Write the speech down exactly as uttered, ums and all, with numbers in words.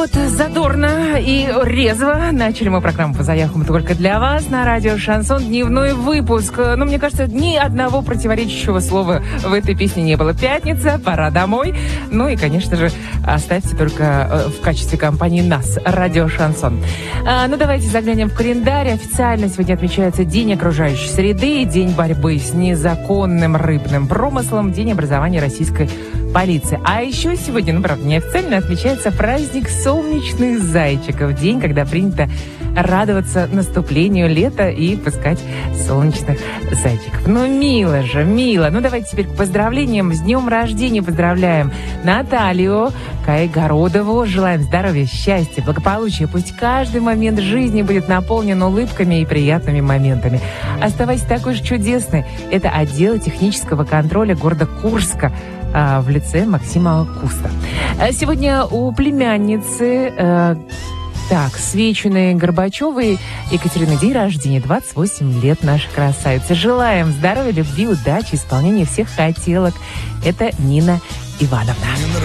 Вот задорно и резво начали мы программу по заявкам только для вас на радио «Шансон». Дневной выпуск. Но мне кажется, ни одного противоречащего слова в этой песне не было. Пятница, пора домой. Ну и, конечно же, оставьте только в качестве компании нас, радио «Шансон». А, ну давайте заглянем в календарь. Официально сегодня отмечается День окружающей среды, День борьбы с незаконным рыбным промыслом, День образования российской полиции. А еще сегодня, ну правда, неофициально отмечается праздник солнечных зайчиков. День, когда принято радоваться наступлению лета и пускать солнечных зайчиков. Ну, мило же, мило. Ну, давайте теперь к поздравлениям. С днем рождения поздравляем Наталью Кайгородову. Желаем здоровья, счастья, благополучия. Пусть каждый момент жизни будет наполнен улыбками и приятными моментами. Оставайтесь такой же чудесной. Это отдел технического контроля города Курска в лице Максима Куста. Сегодня у племянницы э, так, Свечиной Горбачевой Екатерины день рождения, двадцать восемь лет нашей красавицы. Желаем здоровья, любви, удачи, исполнения всех хотелок. Это Нина Ивановна.